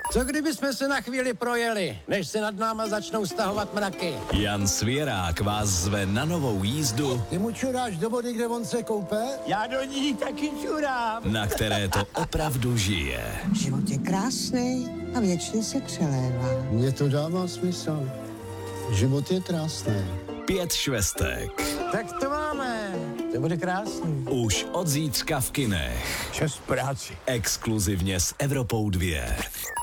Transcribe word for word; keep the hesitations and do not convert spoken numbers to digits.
Co kdyby jsme se na chvíli projeli, než se nad náma začnou stahovat mraky? Jan Svěrák vás zve na novou jízdu. Ty mu čuráš do vody, kde on se koupe? Já do ní taky čurám. Na které to opravdu žije. Život je krásný a věčně se přelévá. Mně to dává smysl. Život je krásný. Pět švestek. Tak to máme. To bude krásný. Už od zítřka v kinech. Čas práci. Exkluzivně s Evropou dvě.